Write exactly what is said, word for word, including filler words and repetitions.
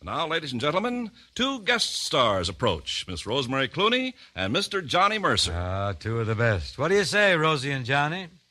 Now, ladies and gentlemen, two guest stars approach, Miss Rosemary Clooney and Mister Johnny Mercer. Ah, two of the best. What do you say, Rosie and Johnny?